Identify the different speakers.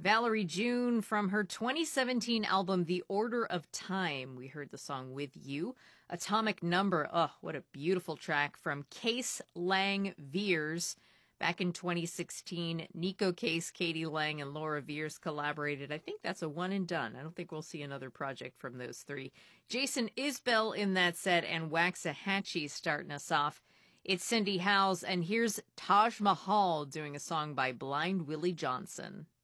Speaker 1: Valerie June from her 2017 album, The Order of Time. We heard the song With You. Atomic Number. Oh, what a beautiful track from Case Lang Veers. Back in 2016, Nico Case, Katie Lang, and Laura Veers collaborated. I think that's a one and done. I don't think we'll see another project from those three. Jason Isbell in that set, and Waxahachie starting us off. It's Cindy Howes, and here's Taj Mahal doing a song by Blind Willie Johnson.